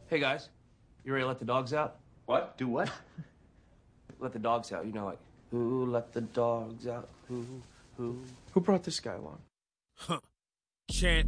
Hey guys, you ready to let the dogs out? What? Do what? Let the dogs out. You know, like, who let the dogs out? Who? Who brought this guy along? Huh. Chant